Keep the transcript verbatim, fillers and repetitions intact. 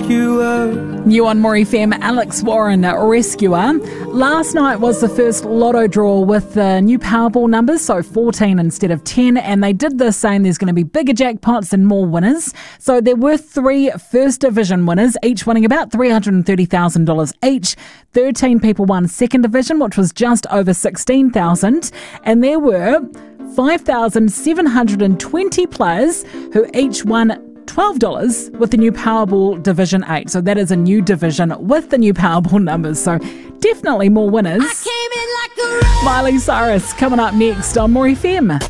rescuer. New on More F M, Alex Warren, Rescuer. Last night was the first lotto draw with the new Powerball numbers, so fourteen instead of ten, and they did this saying there's going to be bigger jackpots and more winners. So there were three First Division winners, each winning about three hundred thirty thousand dollars each. thirteen people won Second Division, which was just over sixteen thousand dollars, and there were five thousand seven hundred twenty players who each won twelve dollars with the new Powerball Division eight. So that is a new division with the new Powerball numbers. So definitely more winners. I came in like a Miley Cyrus coming up next on More F M.